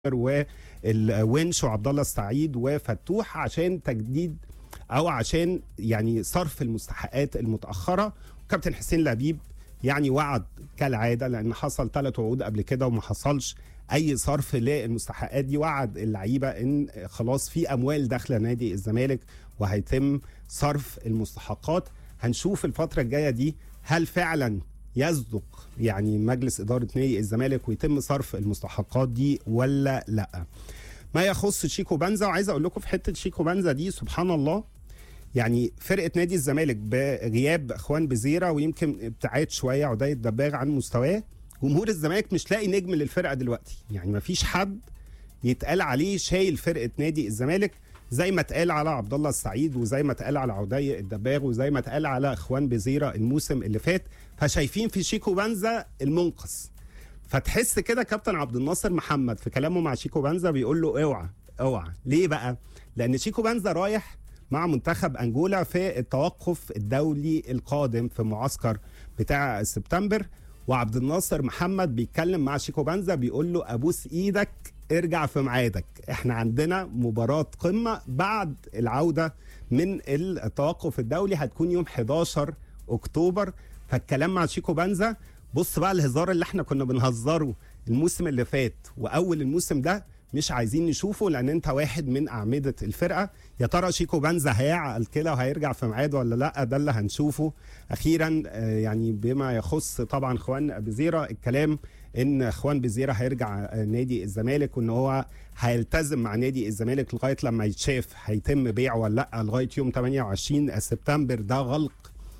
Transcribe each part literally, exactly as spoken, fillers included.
والونش وعبد الله السعيد وفتوح عشان تجديد او عشان يعني صرف المستحقات المتاخره. كابتن حسين لبيب يعني وعد كالعاده، لان حصل ثلاث وعود قبل كده وما حصلش اي صرف للمستحقات دي. وعد اللعيبه ان خلاص في اموال داخله نادي الزمالك وهيتم صرف المستحقات. هنشوف الفتره الجايه دي هل فعلا يصدق يعني مجلس إدارة نادي الزمالك ويتم صرف المستحقات دي ولا لا. ما يخص شيكو بنزا، وعايز اقول لكم في حته شيكو بنزا دي سبحان الله، يعني فرقه نادي الزمالك بغياب اخوان بزيره ويمكن ابتعاد شويه عدي الدباغ عن مستواه، جمهور الزمالك مش لاقي نجم للفرقه دلوقتي. يعني ما فيش حد يتقال عليه شايل فرقه نادي الزمالك زي ما اتقال على عبد الله السعيد وزي ما اتقال على عدي الدباغ وزي ما اتقال على اخوان بزيره الموسم اللي فات. فشايفين في شيكو بنزا المنقذ. فتحس كده كابتن عبد الناصر محمد في كلامه مع شيكو بنزا بيقول له اوعى اوعى. ليه بقى؟ لان شيكو بنزا رايح مع منتخب انجولا في التوقف الدولي القادم في معسكر بتاع سبتمبر، وعبد الناصر محمد بيتكلم مع شيكو بنزا بيقول له ابوس ايدك ارجع في ميعادك، احنا عندنا مباراة قمة بعد العودة من التوقف الدولي هتكون يوم حداشر اكتوبر. فالكلام مع شيكو بنزا، بص بقى الهزار اللي احنا كنا بنهزره الموسم اللي فات واول الموسم ده مش عايزين نشوفه لان انت واحد من اعمدة الفرقة. يا ترى شيكو بنزا هيعقل كده وهيرجع في ميعاده ولا لا؟ ده اللي هنشوفه. اخيرا يعني بما يخص طبعا اخوان بزيرة، الكلام ان اخوان بزيرة هيرجع نادي الزمالك وان هو هيلتزم مع نادي الزمالك لغايه لما يتشاف هيتم بيعه ولا لا لغايه يوم ثمانية وعشرين سبتمبر، ده غلق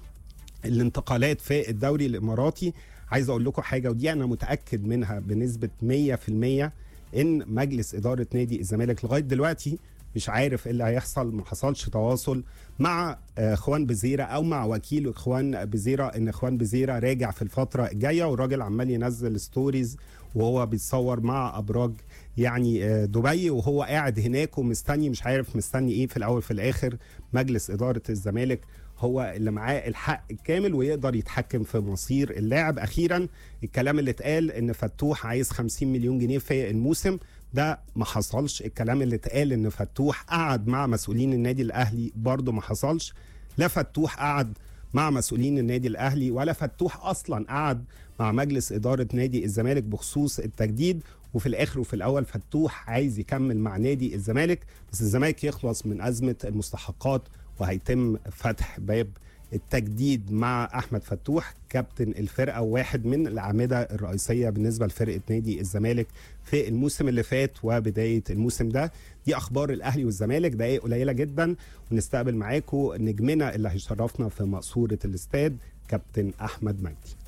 الانتقالات في الدوري الاماراتي. عايز اقول لكم حاجه ودي انا متاكد منها بنسبه مية في المية، ان مجلس اداره نادي الزمالك لغايه دلوقتي مش عارف ايه اللي هيحصل. ما حصلش تواصل مع اخوان بزيره او مع وكيل اخوان بزيره ان اخوان بزيره راجع في الفتره الجايه، والراجل عمال ينزل ستوريز وهو بيتصور مع ابراج يعني دبي وهو قاعد هناك ومستني، مش عارف مستني ايه. في الاول في الاخر مجلس اداره الزمالك هو اللي معاه الحق الكامل ويقدر يتحكم في مصير اللاعب. اخيرا الكلام اللي اتقال ان فتوح عايز خمسين مليون جنيه في الموسم ده ما حصلش. الكلام اللي اتقال ان فتوح قعد مع مسؤولين النادي الاهلي برضه ما حصلش. لا فتوح قعد مع مسؤولين النادي الاهلي ولا فتوح اصلا قعد مع مجلس اداره نادي الزمالك بخصوص التجديد. وفي الاخر وفي الاول فتوح عايز يكمل مع نادي الزمالك، بس الزمالك يخلص من ازمه المستحقات وهيتم فتح باب التجديد مع احمد فتوح كابتن الفرقه وواحد من الاعمده الرئيسيه بالنسبه لفرقه نادي الزمالك في الموسم اللي فات وبدايه الموسم ده. دي اخبار الاهلي والزمالك، دقائق قليله جدا ونستقبل معاكم نجمنا اللي هيشرفنا في مقصوره الاستاد كابتن احمد مجدي.